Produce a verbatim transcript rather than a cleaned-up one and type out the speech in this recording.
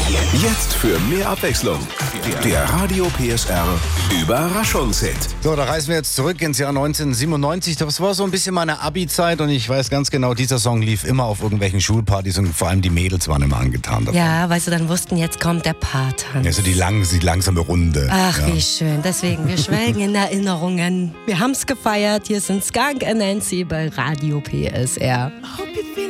Jetzt für mehr Abwechslung. Der Radio P S R Überraschungshit. So, da reisen wir jetzt zurück ins Jahr neunzehnhundertsiebenundneunzig. Das war so ein bisschen meine Abi-Zeit und ich weiß ganz genau, dieser Song lief immer auf irgendwelchen Schulpartys und vor allem die Mädels waren immer angetan davon. Ja, weil sie dann wussten, jetzt kommt der Paartanz. Ja, so die, lang, die langsame Runde. Ach, ja. wie schön. Deswegen, wir schwelgen in Erinnerungen. Wir haben's gefeiert. Hier sind Skunk and Nancy bei Radio P S R. Hope you